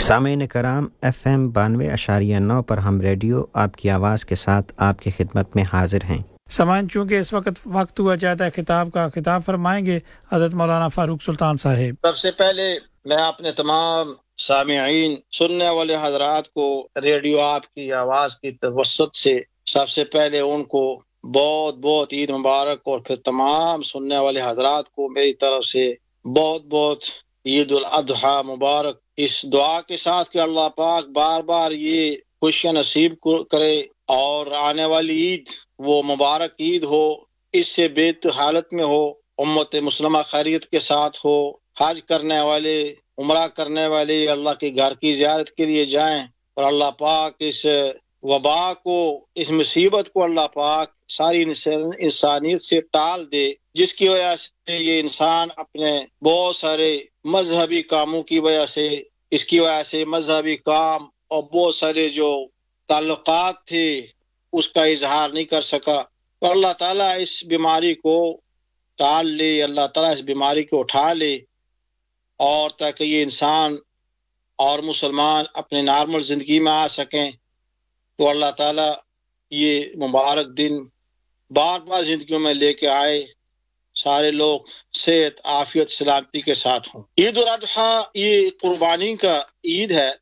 سامعین کرام، FM 92.9 پر ہم ریڈیو آپ کی آواز کے ساتھ آپ کی خدمت میں حاضر ہیں۔ سامعین، چونکہ اس وقت ہوا چاہتا ہے خطاب کا، خطاب فرمائیں گے حضرت مولانا فاروق سلطان صاحب۔ سب سے پہلے میں اپنے تمام سامعین سننے والے حضرات کو ریڈیو آپ کی آواز کی توسط سے سب سے پہلے ان کو بہت بہت عید مبارک، اور پھر تمام سننے والے حضرات کو میری طرف سے بہت بہت عید الاضحیٰ مبارک، اس دعا کے ساتھ کہ اللہ پاک بار بار یہ خوشیاں نصیب کرے اور آنے والی عید وہ مبارک عید ہو، اس سے بہتر حالت میں ہو، امت مسلمہ خیریت کے ساتھ ہو، حج کرنے والے، عمرہ کرنے والے اللہ کے گھر کی زیارت کے لیے جائیں، اور اللہ پاک اس وبا کو، اس مصیبت کو اللہ پاک ساری انسانیت سے ٹال دے، جس کی وجہ سے یہ انسان اپنے بہت سارے مذہبی کاموں کی وجہ سے، اس کی وجہ سے مذہبی کام اور بہت سارے جو تعلقات تھے اس کا اظہار نہیں کر سکا۔ تو اللہ تعالیٰ اس بیماری کو ٹال لے، اللہ تعالیٰ اس بیماری کو اٹھا لے، اور تاکہ یہ انسان اور مسلمان اپنے نارمل زندگی میں آ سکیں۔ تو اللہ تعالیٰ یہ مبارک دن بار بار زندگیوں میں لے کے آئے، سارے لوگ صحت، عافیت، سلامتی کے ساتھ ہوں۔ عید الاضحیٰ یہ قربانی کا عید ہے،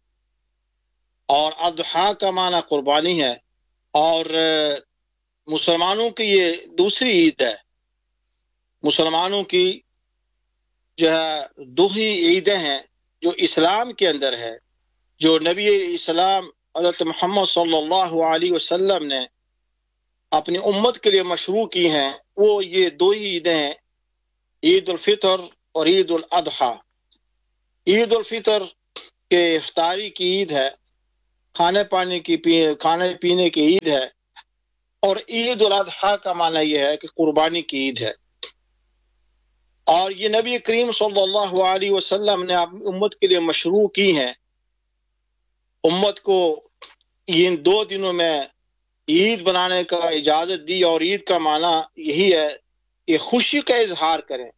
اور اضحیٰ کا معنی قربانی ہے، اور مسلمانوں کی یہ دوسری عید ہے۔ مسلمانوں کی جو ہے دو ہی عیدیں ہیں جو اسلام کے اندر ہے، جو نبی اسلام حضرت محمد صلی اللہ علیہ وسلم نے اپنی امت کے لیے مشروع کی ہیں، وہ یہ دو ہی عیدیں ہیں، عید الفطر اور عید الاضحیٰ۔ عید الفطر کے افطاری کی عید ہے، کھانے پینے کی عید ہے، اور عید الاضحیٰ کا معنی یہ ہے کہ قربانی کی عید ہے۔ اور یہ نبی کریم صلی اللہ علیہ وسلم نے اپنی امت کے لیے مشروع کی ہیں۔ امت کو ان دو دنوں میں عید بنانے کا اجازت دی، اور عید کا معنی یہی ہے کہ خوشی کا اظہار کریں۔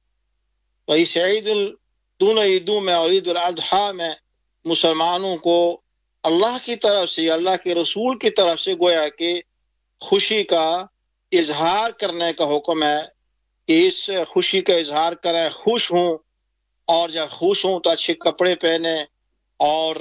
تو اس دونوں عیدوں میں اور عید الاضحیٰ میں مسلمانوں کو اللہ کی طرف سے، اللہ کے رسول کی طرف سے گویا کہ خوشی کا اظہار کرنے کا حکم ہے کہ اس خوشی کا اظہار کریں، خوش ہوں، اور جب خوش ہوں تو اچھے کپڑے پہنیں، اور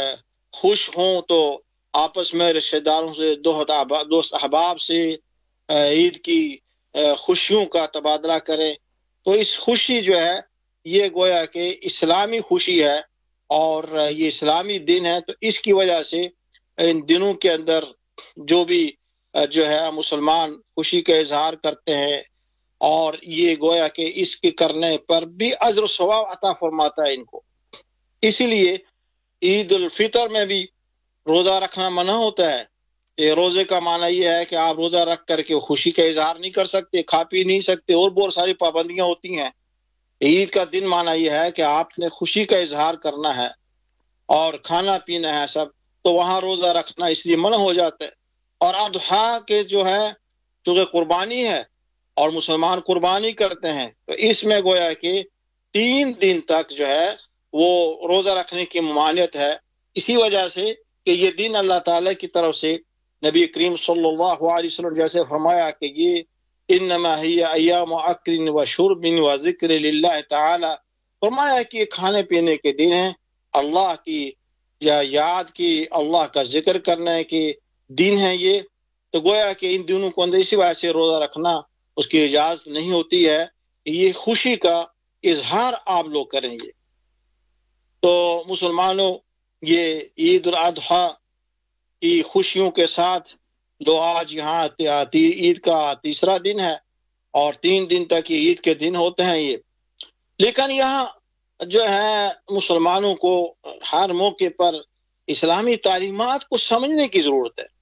خوش ہوں تو آپس میں رشتہ داروں سے، دوست احباب سے عید کی خوشیوں کا تبادلہ کریں۔ تو اس خوشی جو ہے یہ گویا کہ اسلامی خوشی ہے، اور یہ اسلامی دن ہے، تو اس کی وجہ سے ان دنوں کے اندر جو بھی جو ہے مسلمان خوشی کا اظہار کرتے ہیں، اور یہ گویا کہ اس کے کرنے پر بھی اجر و ثواب عطا فرماتا ہے ان کو۔ اسی لیے عید الفطر میں بھی روزہ رکھنا منع ہوتا ہے۔ کہ روزے کا معنی یہ ہے کہ آپ روزہ رکھ کر کے خوشی کا اظہار نہیں کر سکتے، کھا پی نہیں سکتے، اور بہت ساری پابندیاں ہوتی ہیں۔ عید کا دن معنی یہ ہے کہ آپ نے خوشی کا اظہار کرنا ہے اور کھانا پینا ہے سب، تو وہاں روزہ رکھنا اس لیے منع ہو جاتا ہے۔ اور اضحیٰ کے جو ہے چونکہ قربانی ہے اور مسلمان قربانی کرتے ہیں، تو اس میں گویا کہ 3 دن تک جو ہے وہ روزہ رکھنے کی ممانعت ہے، اسی وجہ سے کہ یہ دن اللہ تعالیٰ کی طرف سے نبی کریم صلی اللہ علیہ وسلم جیسے فرمایا کہ یہ انما ہی ایام اکل و شرب و ذکر للہ تعالی، فرمایا کہ یہ کھانے پینے کے دن ہیں، اللہ کی یا یاد کی، اللہ کا ذکر کرنے کے دن ہیں یہ۔ تو گویا کہ ان دنوں کو اندر اسی وجہ سے روزہ رکھنا اس کی اجازت نہیں ہوتی ہے، یہ خوشی کا اظہار آپ لوگ کریں گے۔ تو مسلمانوں یہ عید الاضحیٰ کی خوشیوں کے ساتھ لو آج یہاں عید کا تیسرا دن ہے، اور 3 دن تک یہ عید کے دن ہوتے ہیں یہ۔ لیکن یہاں جو ہے مسلمانوں کو ہر موقع پر اسلامی تعلیمات کو سمجھنے کی ضرورت ہے۔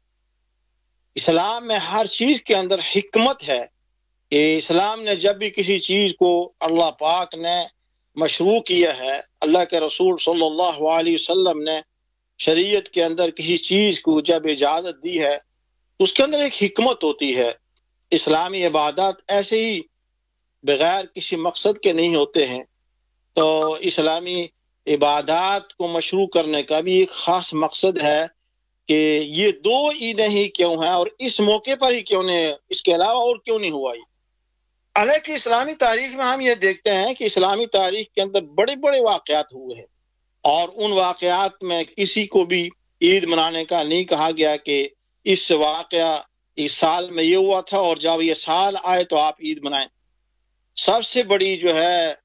اسلام میں ہر چیز کے اندر حکمت ہے، کہ اسلام نے جب بھی کسی چیز کو اللہ پاک نے مشروع کیا ہے، اللہ کے رسول صلی اللہ علیہ وسلم نے شریعت کے اندر کسی چیز کو جب اجازت دی ہے، اس کے اندر ایک حکمت ہوتی ہے۔ اسلامی عبادات ایسے ہی بغیر کسی مقصد کے نہیں ہوتے ہیں۔ تو اسلامی عبادات کو مشروع کرنے کا بھی ایک خاص مقصد ہے کہ یہ 2 عیدیں ہی کیوں ہیں اور اس موقع پر ہی کیوں نہیں، اس کے علاوہ اور کیوں نہیں ہوا یہ۔ حالانکہ اسلامی تاریخ میں ہم یہ دیکھتے ہیں کہ اسلامی تاریخ کے اندر بڑے بڑے واقعات ہوئے ہیں، اور ان واقعات میں کسی کو بھی عید منانے کا نہیں کہا گیا کہ اس واقعہ اس سال میں یہ ہوا تھا اور جب یہ سال آئے تو آپ عید منائیں۔ سب سے بڑی جو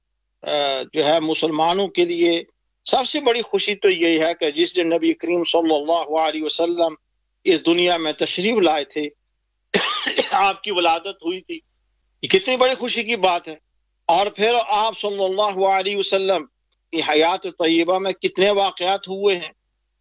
ہے مسلمانوں کے لیے سب سے بڑی خوشی تو یہی ہے کہ جس دن نبی کریم صلی اللہ علیہ وسلم اس دنیا میں تشریف لائے تھے، آپ کی ولادت ہوئی تھی، یہ کتنی بڑی خوشی کی بات ہے۔ اور پھر آپ صلی اللہ علیہ وسلم کی حیات طیبہ میں کتنے واقعات ہوئے ہیں،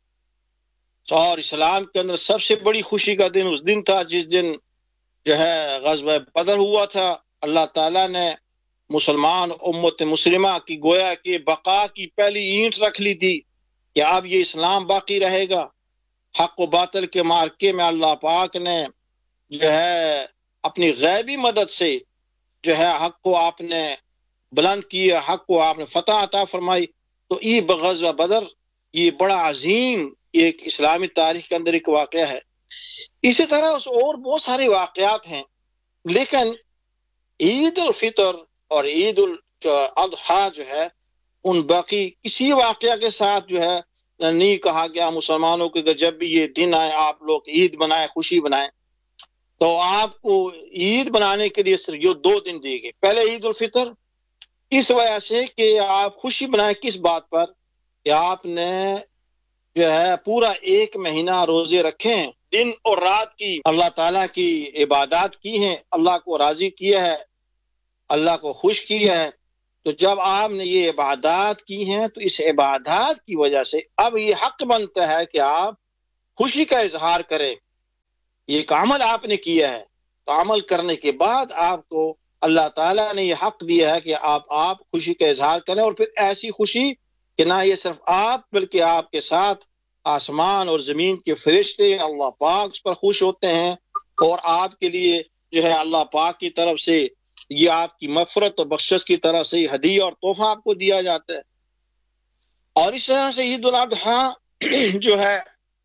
اور اسلام کے اندر سب سے بڑی خوشی کا دن اس دن تھا جس دن جو ہے غزوہ بدر ہوا تھا۔ اللہ تعالیٰ نے مسلمان امت مسلمہ کی گویا کہ بقا کی پہلی اینٹ رکھ لی تھی کہ اب یہ اسلام باقی رہے گا۔ حق و باطل کے معرکے میں اللہ پاک نے جو ہے اپنی غیبی مدد سے جو ہے حق کو آپ نے بلند کیا، حق کو آپ نے فتح عطا فرمائی۔ تو یہ غزوہ بدر یہ بڑا عظیم ایک اسلامی تاریخ کے اندر ایک واقعہ ہے۔ اسی طرح اور بہت سارے واقعات ہیں، لیکن عید الفطر اور عید الاضحیٰ جو ہے ان باقی کسی واقعہ کے ساتھ جو ہے نہیں کہا گیا مسلمانوں کے کہ جب بھی یہ دن آئے آپ لوگ عید بنائیں، خوشی بنائیں۔ تو آپ کو عید بنانے کے لیے صرف یہ 2 دن دیے گئے۔ پہلے عید الفطر اس وجہ سے کہ آپ خوشی بنائیں کس بات پر کہ آپ نے جو ہے پورا 1 مہینہ روزے رکھے ہیں، دن اور رات کی اللہ تعالیٰ کی عبادات کی ہیں، اللہ کو راضی کیا ہے، اللہ کو خوش کیا ہے۔ تو جب آپ نے یہ عبادات کی ہیں تو اس عبادات کی وجہ سے اب یہ حق بنتا ہے کہ آپ خوشی کا اظہار کریں۔ یہ ایک عمل آپ نے کیا ہے، تو عمل کرنے کے بعد آپ کو اللہ تعالیٰ نے یہ حق دیا ہے کہ آپ خوشی کا اظہار کریں، اور پھر ایسی خوشی کہ نہ یہ صرف آپ بلکہ آپ کے ساتھ آسمان اور زمین کے فرشتے اللہ پاک اس پر خوش ہوتے ہیں، اور آپ کے لیے جو ہے اللہ پاک کی طرف سے یہ آپ کی مغفرت اور بخشش کی طرف سے یہ ہدیہ اور تحفہ آپ کو دیا جاتا ہے۔ اور اس طرح سے عید الاضحیٰ جو ہے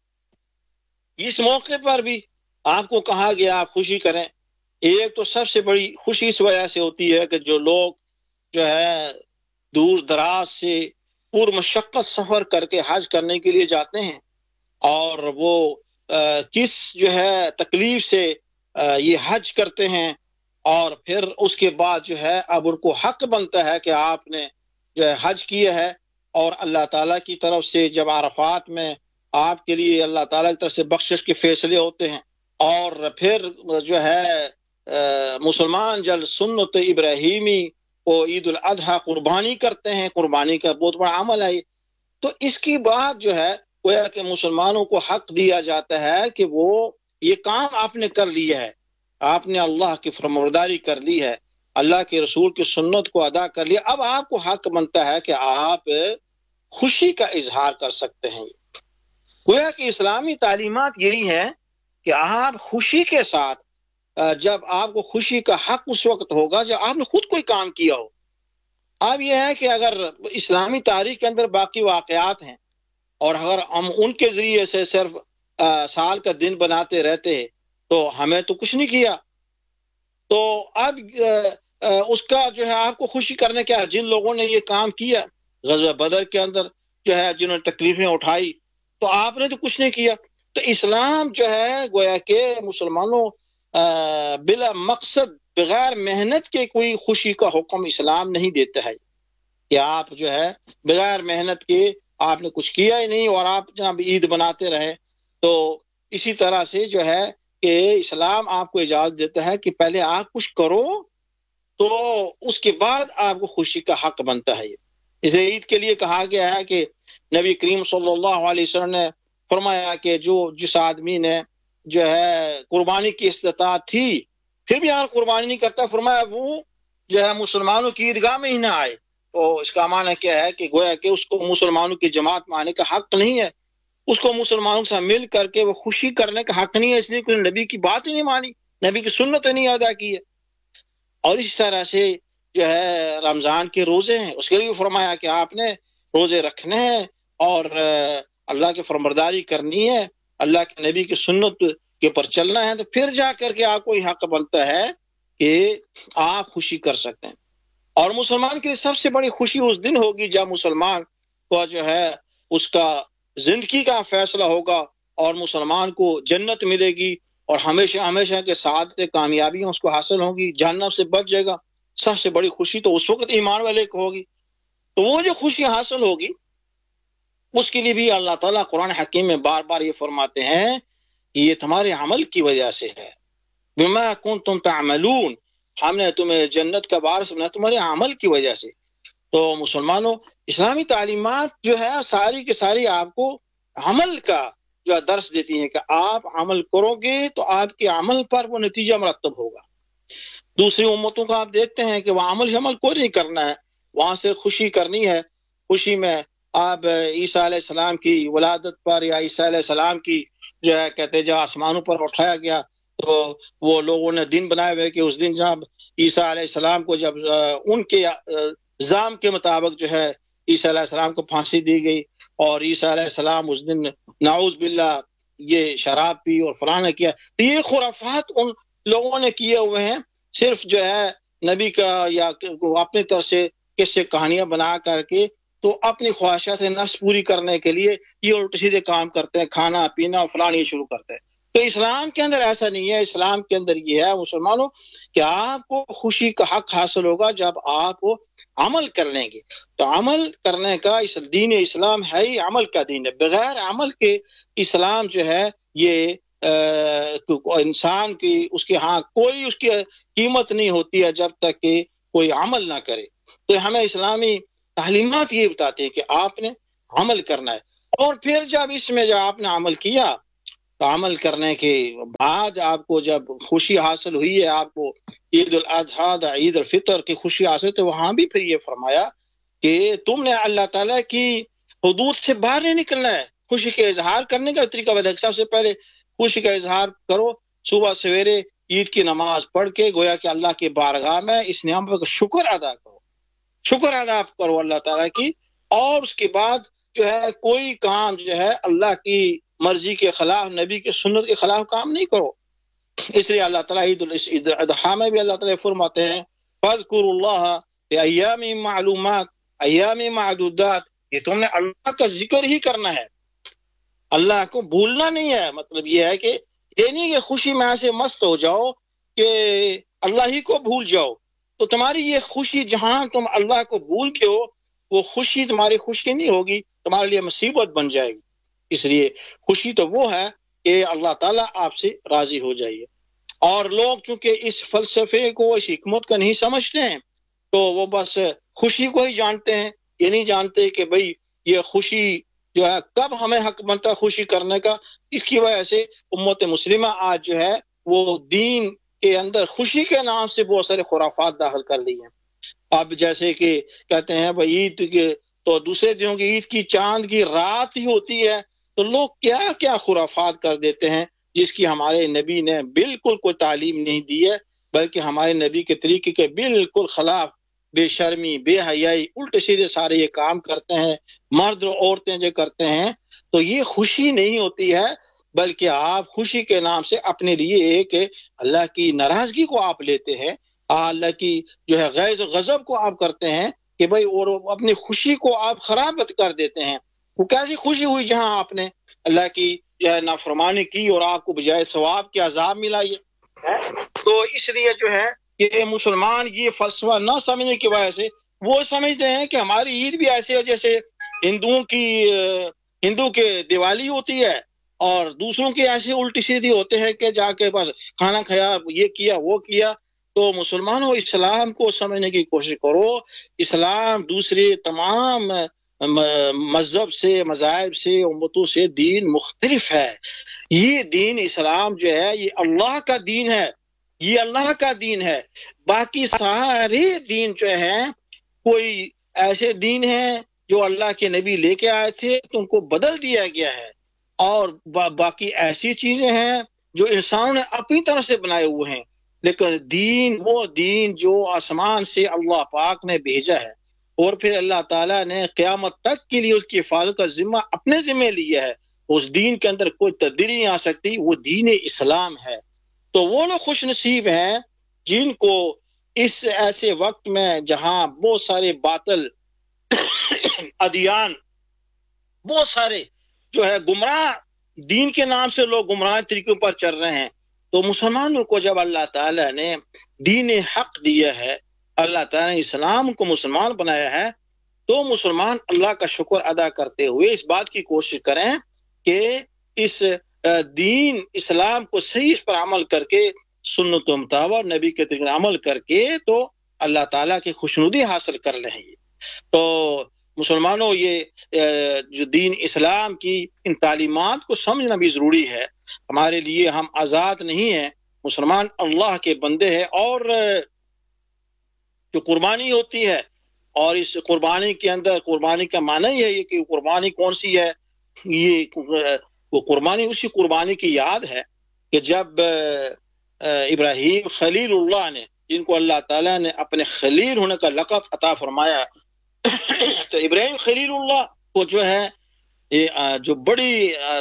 اس موقع پر بھی آپ کو کہا گیا آپ خوشی کریں۔ ایک تو سب سے بڑی خوشی اس وجہ سے ہوتی ہے کہ جو لوگ جو ہے دور دراز سے پرمشقت سفر کر کے حج کرنے کے لیے جاتے ہیں، اور وہ کس جو ہے تکلیف سے یہ حج کرتے ہیں، اور پھر اس کے بعد جو ہے اب ان کو حق بنتا ہے کہ آپ نے جو ہے حج کیا ہے، اور اللہ تعالیٰ کی طرف سے جب عرفات میں آپ کے لیے اللہ تعالیٰ کی طرف سے بخشش کے فیصلے ہوتے ہیں، اور پھر جو ہے مسلمان جب سنت ابراہیمی کو عید الاضحیٰ قربانی کرتے ہیں، قربانی کا بہت بڑا عمل ہے، تو اس کی بات جو ہے گویا کہ مسلمانوں کو حق دیا جاتا ہے کہ وہ یہ کام آپ نے کر لیا ہے، آپ نے اللہ کی فرمانبرداری کر لی ہے، اللہ کے رسول کی سنت کو ادا کر لیا، اب آپ کو حق بنتا ہے کہ آپ خوشی کا اظہار کر سکتے ہیں۔ گویا کہ اسلامی تعلیمات یہی ہیں کہ آپ خوشی کے ساتھ جب آپ کو خوشی کا حق اس وقت ہوگا جب آپ نے خود کوئی کام کیا ہو۔ اب یہ ہے کہ اگر اسلامی تاریخ کے اندر باقی واقعات ہیں اور اگر ہم ان کے ذریعے سے صرف سال کا دن بناتے رہتے تو ہمیں تو کچھ نہیں کیا، تو اب اس کا جو ہے آپ کو خوشی کرنے کا جن لوگوں نے یہ کام کیا غزوہ بدر کے اندر جو ہے جنہوں نے تکلیفیں اٹھائی، تو آپ نے تو کچھ نہیں کیا۔ تو اسلام جو ہے گویا کہ مسلمانوں بلا مقصد بغیر محنت کے کوئی خوشی کا حکم اسلام نہیں دیتا ہے کہ آپ جو ہے بغیر محنت کے آپ نے کچھ کیا ہی نہیں اور آپ جناب عید بناتے رہے۔ تو اسی طرح سے جو ہے کہ اسلام آپ کو اجازت دیتا ہے کہ پہلے آپ کچھ کرو تو اس کے بعد آپ کو خوشی کا حق بنتا ہے۔ اسے عید کے لیے کہا گیا ہے کہ نبی کریم صلی اللہ علیہ وسلم نے فرمایا کہ جس آدمی نے جو ہے قربانی کی استطاعت تھی پھر بھی اگر قربانی نہیں کرتا، فرمایا وہ جو ہے مسلمانوں کی عیدگاہ میں ہی نہ آئے۔ تو اس کا معنی کیا ہے کہ گویا کہ اس کو مسلمانوں کی جماعت میں آنے کا حق نہیں ہے، اس کو مسلمانوں سے مل کر کے وہ خوشی کرنے کا حق نہیں ہے، اس لیے کہ نبی کی بات ہی نہیں مانی، نبی کی سنت نہیں ادا کی ہے۔ اور اس طرح سے جو ہے رمضان کے روزے ہیں، اس کے لیے بھی فرمایا کہ آپ نے روزے رکھنے ہیں اور اللہ کی فرمانبرداری کرنی ہے، اللہ کے نبی کی سنت کے پر چلنا ہے، تو پھر جا کر کے آپ کو یہ حق بنتا ہے کہ آپ خوشی کر سکتے ہیں۔ اور مسلمان کی سب سے بڑی خوشی اس دن ہوگی جب مسلمان کو جو ہے اس کا زندگی کا فیصلہ ہوگا اور مسلمان کو جنت ملے گی اور ہمیشہ ہمیشہ کے ساتھ کامیابیاں اس کو حاصل ہوں گی، جہنم سے بچ جائے گا۔ سب سے بڑی خوشی تو اس وقت ایمان والے کو ہوگی۔ تو وہ جو خوشی حاصل ہوگی اس کے لیے بھی اللہ تعالیٰ قرآن حکیم میں بار بار یہ فرماتے ہیں کہ یہ تمہارے عمل کی وجہ سے ہے، بما کنتم تعملون، ہم نے تمہیں جنت کا وارث بنایا تمہارے عمل کی وجہ سے۔ تو مسلمانوں، اسلامی تعلیمات جو ہے ساری کی ساری آپ کو عمل کا جو درس دیتی ہیں کہ آپ عمل کرو گے تو آپ کے عمل پر وہ نتیجہ مرتب ہوگا۔ دوسری امتوں کا آپ دیکھتے ہیں کہ وہ عمل کوئی نہیں کرنا ہے، وہاں سے خوشی کرنی ہے، خوشی میں آپ عیسیٰ علیہ السلام کی ولادت پر یا عیسیٰ علیہ السلام کی جو ہے کہتے ہیں جب آسمانوں پر اٹھایا گیا تو وہ لوگوں نے دن بنائے ہوئے کہ اس دن جب عیسیٰ علیہ السلام کو جب ان کے الزام کے مطابق جو ہے عیسیٰ علیہ السلام کو پھانسی دی گئی اور عیسیٰ علیہ السلام اس دن نعوذ باللہ یہ شراب پی اور فلاں نے کیا، تو یہ خرافات ان لوگوں نے کیے ہوئے ہیں، صرف جو ہے نبی کا یا اپنی طرف سے قصے کہانیاں بنا کر کے تو اپنی خواہشات نفس پوری کرنے کے لیے یہ الٹے سیدھے کام کرتے ہیں، کھانا پینا فلان یہ شروع کرتے ہیں۔ تو اسلام کے اندر ایسا نہیں ہے، اسلام کے اندر یہ ہے مسلمانوں کہ آپ کو خوشی کا حق حاصل ہوگا جب آپ عمل کر لیں گے۔ تو عمل کرنے کا اس دین اسلام ہے ہی عمل کا دین ہے، بغیر عمل کے اسلام جو ہے یہ انسان کی اس کے ہاں کوئی اس کی قیمت نہیں ہوتی ہے جب تک کہ کوئی عمل نہ کرے۔ تو ہمیں اسلامی تعلیمات یہ بتاتے ہیں کہ آپ نے عمل کرنا ہے، اور پھر جب اس میں جب آپ نے عمل کیا تو عمل کرنے کے بعد آپ کو جب خوشی حاصل ہوئی ہے، آپ کو عید الاضحیٰ عید الفطر کی خوشی حاصل، تو وہاں بھی پھر یہ فرمایا کہ تم نے اللہ تعالیٰ کی حدود سے باہر نہیں نکلنا ہے۔ خوشی کے اظہار کرنے کا طریقہ بتا، سب سے پہلے خوشی کا اظہار کرو صبح سویرے عید کی نماز پڑھ کے، گویا کہ اللہ کی بارگاہ میں اس نعمت کا شکر ادا کرو، شکر ادا کرو اللہ تعالیٰ کی، اور اس کے بعد جو ہے کوئی کام جو ہے اللہ کی مرضی کے خلاف، نبی کے سنت کے خلاف کام نہیں کرو۔ اس لیے اللہ تعالیٰ عید الاضحیٰ میں بھی اللہ تعالیٰ فرماتے ہیں فاذکروا اللہ فی ایام معلومات، ایام معدودات، کہ تم نے اللہ کا ذکر ہی کرنا ہے، اللہ کو بھولنا نہیں ہے۔ مطلب یہ ہے کہ یہ نہیں کہ خوشی میں ایسے مست ہو جاؤ کہ اللہ ہی کو بھول جاؤ، تو تمہاری یہ خوشی جہاں تم اللہ کو بھول کے ہو وہ خوشی تمہاری خوشی نہیں ہوگی، تمہارے لیے مصیبت بن جائے گی۔ اس لیے خوشی تو وہ ہے کہ اللہ تعالیٰ آپ سے راضی ہو جائیے۔ اور لوگ چونکہ اس فلسفے کو، اس حکمت کا نہیں سمجھتے ہیں تو وہ بس خوشی کو ہی جانتے ہیں، یہ نہیں جانتے کہ بھئی یہ خوشی جو ہے کب ہمیں حق بنتا ہے خوشی کرنے کا۔ اس کی وجہ سے امت مسلمہ آج جو ہے وہ دین کے اندر خوشی کے نام سے بہت سارے خرافات داخل کر لی ہیں۔ اب جیسے کہ کہتے ہیں بھئی عید کے تو دوسرے دنوں کی عید کی چاند کی رات ہی ہوتی ہے، تو لوگ کیا کیا خرافات کر دیتے ہیں جس کی ہمارے نبی نے بالکل کوئی تعلیم نہیں دی ہے، بلکہ ہمارے نبی کے طریقے کے بالکل خلاف بے شرمی، بے حیائی، الٹے سیدھے سارے یہ کام کرتے ہیں، مرد اور عورتیں جو کرتے ہیں۔ تو یہ خوشی نہیں ہوتی ہے، بلکہ آپ خوشی کے نام سے اپنے لیے ایک اللہ کی ناراضگی کو آپ لیتے ہیں، اللہ کی جو ہے غیظ و غضب کو آپ کرتے ہیں کہ بھئی، اور اپنی خوشی کو آپ خراب کر دیتے ہیں۔ وہ کیسی خوشی ہوئی جہاں آپ نے اللہ کی جو ہے نافرمانی کی اور آپ کو بجائے ثواب کے عذاب ملا۔ تو اس لیے جو ہے کہ مسلمان یہ فلسفہ نہ سمجھنے کی وجہ سے وہ سمجھتے ہیں کہ ہماری عید بھی ایسے ہے جیسے ہندو کے دیوالی ہوتی ہے، اور دوسروں کے ایسے الٹی سیدھی ہوتے ہیں کہ جا کے بس کھانا کھایا، یہ کیا وہ کیا۔ تو مسلمانوں اسلام کو سمجھنے کی کوشش کرو، اسلام دوسرے تمام مذہب سے، مذاہب سے، امتوں سے دین مختلف ہے۔ یہ دین اسلام جو ہے یہ اللہ کا دین ہے، یہ اللہ کا دین ہے۔ باقی سارے دین جو ہیں کوئی ایسے دین ہیں جو اللہ کے نبی لے کے آئے تھے تو ان کو بدل دیا گیا ہے، اور باقی ایسی چیزیں ہیں جو انسانوں نے اپنی طرف سے بنائے ہوئے ہیں، لیکن دین وہ دین جو آسمان سے اللہ پاک نے بھیجا ہے، اور پھر اللہ تعالیٰ نے قیامت تک کے لیے اس کی حفاظت کا ذمہ اپنے ذمہ لیا ہے. اس دین کے اندر کوئی تبدیلی نہیں آ سکتی، وہ دین اسلام ہے. تو وہ لوگ خوش نصیب ہیں جن کو اس ایسے وقت میں جہاں بہت سارے باطل ادیان، بہت سارے جو ہے گمراہ دین کے نام سے لوگ گمراہ طریقوں پر چل رہے ہیں، تو مسلمانوں کو جب اللہ تعالیٰ نے دین حق دیا ہے، اللہ تعالیٰ نے اسلام کو مسلمان بنایا ہے، تو مسلمان اللہ کا شکر ادا کرتے ہوئے اس بات کی کوشش کریں کہ اس دین اسلام کو صحیح پر عمل کر کے، سنت و مطابق نبی کے طریقے عمل کر کے تو اللہ تعالیٰ کی خوشنودی حاصل کر لیں. تو مسلمانوں یہ جو دین اسلام کی ان تعلیمات کو سمجھنا بھی ضروری ہے. ہمارے لیے ہم آزاد نہیں ہیں، مسلمان اللہ کے بندے ہیں، اور جو قربانی ہوتی ہے، اور اس قربانی کے اندر قربانی کا معنی یہ ہے کہ قربانی کون سی ہے، یہ وہ قربانی اسی قربانی کی یاد ہے کہ جب ابراہیم خلیل اللہ نے، جن کو اللہ تعالیٰ نے اپنے خلیل ہونے کا لقب عطا فرمایا، تو ابراہیم خلیل اللہ کو جو ہے جو بڑی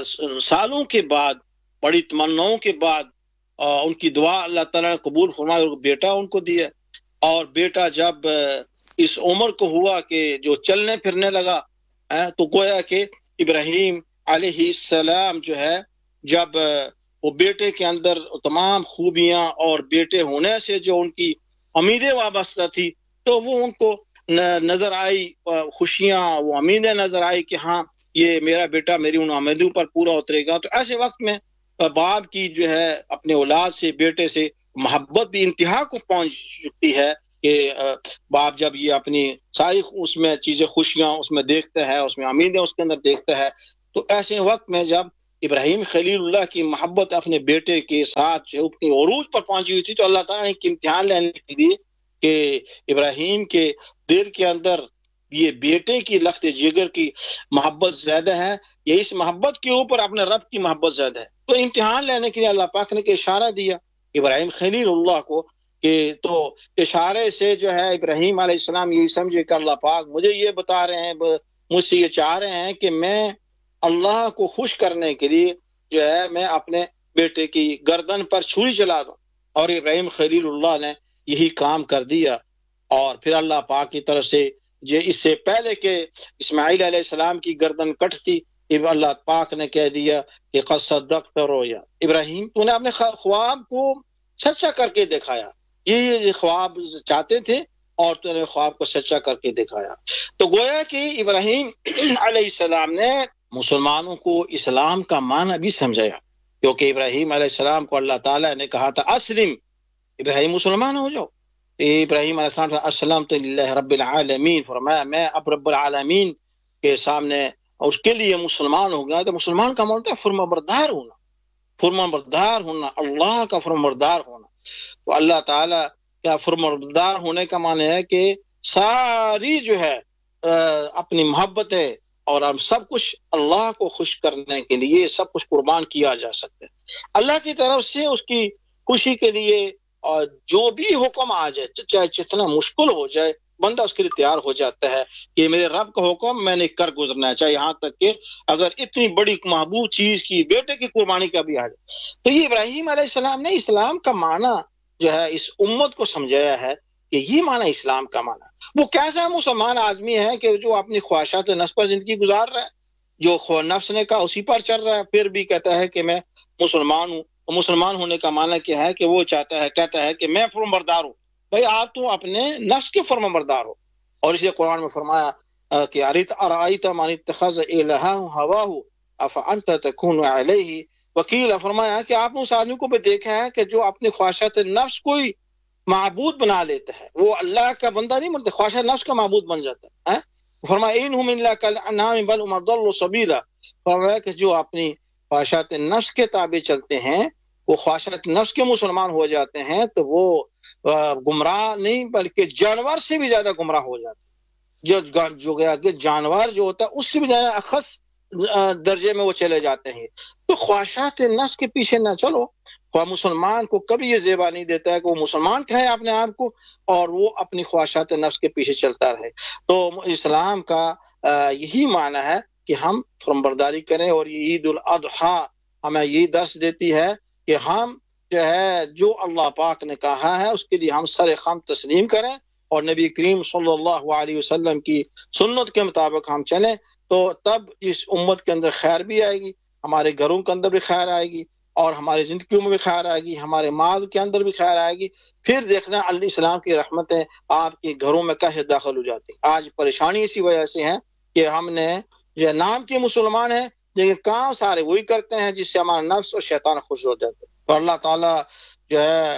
سالوں کے بعد، بڑی تمناؤں کے بعد ان کی دعا اللہ تعالیٰ نے قبول فرمایا اور بیٹا ان کو دیا. اور بیٹا جب اس عمر کو ہوا کہ جو چلنے پھرنے لگا، تو گویا کہ ابراہیم علیہ السلام جو ہے جب وہ بیٹے کے اندر تمام خوبیاں اور بیٹے ہونے سے جو ان کی امیدیں وابستہ تھی، تو وہ ان کو نظر آئی خوشیاں، وہ امیدیں نظر آئی کہ ہاں یہ میرا بیٹا میری ان امیدوں پر پورا اترے گا. تو ایسے وقت میں باپ کی جو ہے اپنے اولاد سے، بیٹے سے محبت بھی انتہا کو پہنچ چکتی ہے کہ باپ جب یہ اپنی ساری اس میں چیزیں خوشیاں اس میں دیکھتا ہے، اس میں امیدیں اس کے اندر دیکھتا ہے، تو ایسے وقت میں جب ابراہیم خلیل اللہ کی محبت اپنے بیٹے کے ساتھ جو اپنی عروج پر پہنچی ہوئی تھی، تو اللہ تعالیٰ نے ایک امتحان لینے کے لیے کہ ابراہیم کے دل کے اندر یہ بیٹے کی لخت جگر کی محبت زیادہ ہے یا اس محبت کے اوپر اپنے رب کی محبت زیادہ ہے. تو امتحان لینے کے لیے اللہ پاک نے ایک اشارہ دیا ابراہیم خلیل اللہ کو کہ تو اشارے سے جو ہے ابراہیم علیہ السلام یہی سمجھے کہ اللہ پاک مجھے یہ بتا رہے ہیں، مجھ سے یہ چاہ رہے ہیں کہ میں اللہ کو خوش کرنے کے لیے جو ہے میں اپنے بیٹے کی گردن پر چھری چلا دوں. اور ابراہیم خلیل اللہ نے یہی کام کر دیا. اور پھر اللہ پاک کی طرف سے جو اس سے پہلے کہ اسماعیل علیہ السلام کی گردن کٹتی، اللہ پاک نے کہہ دیا کہ قد صدقت رؤیا، ابراہیم تو نے اپنے خواب کو سچا کر کے دکھایا. یہ خواب چاہتے تھے اور تو نے خواب کو سچا کر کے دکھایا. تو گویا کہ ابراہیم علیہ السلام نے مسلمانوں کو اسلام کا معنی بھی سمجھایا، کیونکہ ابراہیم علیہ السلام کو اللہ تعالیٰ نے کہا تھا اسلم، ابراہیم مسلمان ہو جاؤ. ابراہیم علیہ السلام اسلمت للہ رب العالمین، فرمایا میں اب رب العالمین کے سامنے اس کے لیے مسلمان ہو گیا. تو مسلمان کا مطلب ہے فرما بردار ہونا، فرما بردار ہونا، اللہ کا فرما بردار ہونا. تو اللہ تعالیٰ کا فرما بردار ہونے کا معنی ہے کہ ساری جو ہے اپنی محبتیں اور ہم سب کچھ اللہ کو خوش کرنے کے لیے سب کچھ قربان کیا جا سکتا ہے. اللہ کی طرف سے اس کی خوشی کے لیے اور جو بھی حکم آ جائے، چاہے جتنا مشکل ہو جائے، بندہ اس کے لیے تیار ہو جاتا ہے کہ میرے رب کا حکم میں نے کر گزرنا ہے، چاہے یہاں تک کہ اگر اتنی بڑی محبوب چیز کی بیٹے کی قربانی کا بھی آ جائے. تو یہ ابراہیم علیہ السلام نے اسلام کا معنی جو ہے اس امت کو سمجھایا ہے کہ یہ معنی اسلام کا معنی. وہ کیسا مسلمان آدمی ہے کہ جو اپنی خواہشات نفس پر زندگی گزار رہا ہے، جو نفس نے کہا اسی پر چل رہا ہے، پھر بھی کہتا ہے کہ میں مسلمان ہوں. مسلمان ہونے کا معنی کیا ہے کہ وہ کہتا ہے کہ میں فرمانبردار ہوں. بھائی آپ تو اپنے نفس کے فرمانبردار ہو. اور اسی قرآن میں فرمایا کہ ارأیت من اتخذ الہہ ہواہ افانت تکون علیہ وکیل. فرمایا کہ آپ نے اس آدمی کو بھی دیکھا ہے کہ جو اپنی خواہشات نفس کوئی معبود بنا لیتا ہے، وہ اللہ کا بندہ نہیں بنتا، خواہشات نفس کا معبود بن جاتا ہے. فرمایا انہم الا کالانعام بل هم اضل سبیلا. فرمایا کہ جو اپنی خواہشات نفس کے تابع چلتے ہیں، وہ خواہشات نفس کے مسلمان ہو جاتے ہیں، تو وہ گمراہ نہیں بلکہ جانور سے بھی زیادہ گمراہ ہو جاتے ہیں. جو گیا کہ جانور جو ہوتا ہے اس سے بھی زیادہ اخص درجے میں وہ چلے جاتے ہیں. تو خواہشات نفس کے پیچھے نہ چلو، خواہ مسلمان کو کبھی یہ زیبا نہیں دیتا ہے کہ وہ مسلمان کہے اپنے آپ کو اور وہ اپنی خواہشات نفس کے پیچھے چلتا رہے۔ تو اسلام کا یہی معنی ہے کہ ہم فرمانبرداری کریں، اور یہ عید الاضحیٰ ہمیں یہ درس دیتی ہے کہ ہم جو ہے جو اللہ پاک نے کہا ہے اس کے لیے ہم سر خم تسلیم کریں، اور نبی کریم صلی اللہ علیہ وسلم کی سنت کے مطابق ہم چلیں، تو تب اس امت کے اندر خیر بھی آئے گی، ہمارے گھروں کے اندر بھی خیر آئے گی، اور ہماری زندگیوں میں بھی خیر آئے گی، ہمارے مال کے اندر بھی خیر آئے گی۔ پھر دیکھنا اسلام کی رحمتیں آپ کے گھروں میں کیسے داخل ہو جاتی۔ آج پریشانی اسی وجہ سے ہے کہ ہم نے جو نام کے مسلمان ہیں لیکن کام سارے وہی کرتے ہیں جس سے ہمارا نفس اور شیطان خوش ہو جاتے ہیں۔ تو اللہ تعالیٰ جو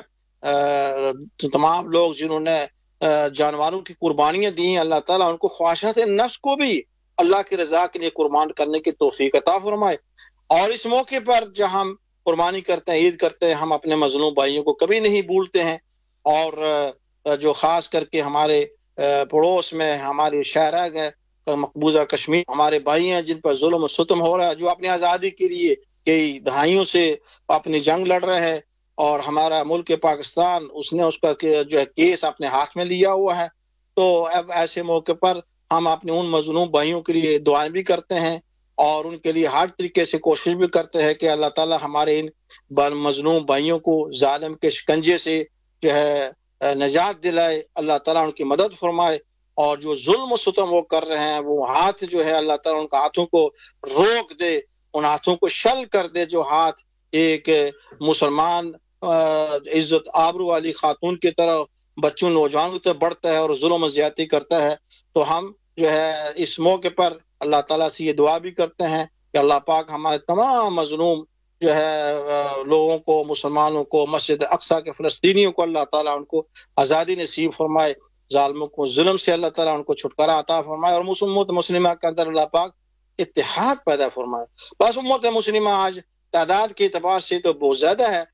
ہے تمام لوگ جنہوں نے جانوروں کی قربانیاں دی ہیں، اللہ تعالیٰ ان کو خواہشات نفس کو بھی اللہ کی رضا کے لیے قربان کرنے کی توفیق عطا فرمائے۔ اور اس موقع پر جب ہم قربانی کرتے ہیں، عید کرتے ہیں، ہم اپنے مظلوم بھائیوں کو کبھی نہیں بھولتے ہیں، اور جو خاص کر کے ہمارے پڑوس میں ہمارے شہرہ گئے مقبوضہ کشمیر ہمارے بھائی ہیں جن پر ظلم و ستم ہو رہا ہے، جو اپنی آزادی کے لیے کئی دہائیوں سے اپنی جنگ لڑ رہے ہیں، اور ہمارا ملک پاکستان اس نے اس کا جو ہے کیس اپنے ہاتھ میں لیا ہوا ہے۔ تو اب ایسے موقع پر ہم اپنے ان مظلوم بھائیوں کے لیے دعائیں بھی کرتے ہیں، اور ان کے لیے ہر طریقے سے کوشش بھی کرتے ہیں کہ اللہ تعالیٰ ہمارے ان مظلوم بھائیوں کو ظالم کے شکنجے سے جو ہے نجات دلائے، اللہ تعالیٰ ان کی مدد فرمائے، اور جو ظلم و ستم وہ کر رہے ہیں وہ ہاتھ جو ہے اللہ تعالیٰ ان کا ہاتھوں کو روک دے، ان ہاتھوں کو شل کر دے جو ہاتھ ایک مسلمان عزت آبرو والی خاتون کی طرح بچوں نوجوانوں کی طرف بڑھتا ہے اور ظلم و زیادتی کرتا ہے۔ تو ہم جو ہے اس موقع پر اللہ تعالیٰ سے یہ دعا بھی کرتے ہیں کہ اللہ پاک ہمارے تمام مظلوم جو ہے لوگوں کو، مسلمانوں کو، مسجد اقصیٰ کے فلسطینیوں کو اللہ تعالیٰ ان کو آزادی نصیب فرمائے، ظالموں کو ظلم سے اللہ تعالیٰ ان کو چھٹکارا عطا فرمائے، اور امت مسلمہ کے اندر اللہ پاک اتحاد پیدا فرمائے۔ بس امت مسلمہ آج تعداد کے اعتبار سے تو بہت زیادہ ہے،